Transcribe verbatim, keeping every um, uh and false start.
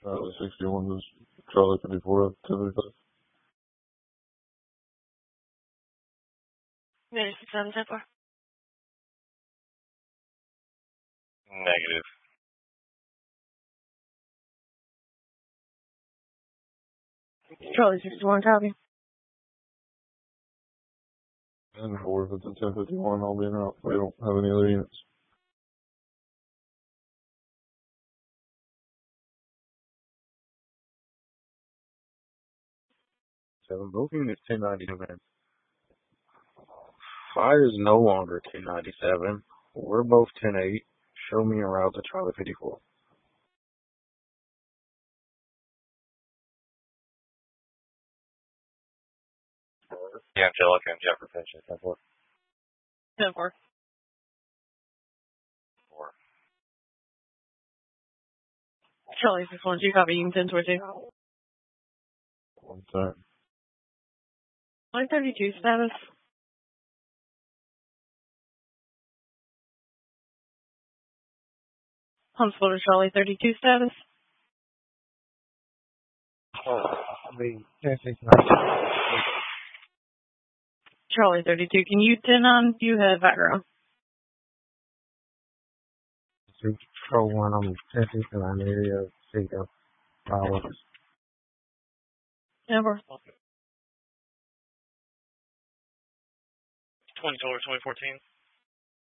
Charlie sixty-one is Charlie fifty-four up to the Minute six seven ten four. Negative. Charlie sixty-one, copy. and four. If it's a ten fifty-one, I'll be in route. We don't have any other units. Seven, both units ten ninety-seven. Fire is no longer ten ninety-seven. We're both ten eight. Show me a route to Charlie fifty-four. Yeah, Angelica and Jefferson, ten four. ten four. Four. Charlie sixty-one, two, copy. You can ten twenty-two. One time. one thirty-two status. Huntsville to Charlie thirty-two status. Oh, the ten sixty-nine. Charlie thirty-two, can you ten on? You have background. Control one on ten sixty-nine area. See you. Flowers. Never. twenty-four, twenty fourteen.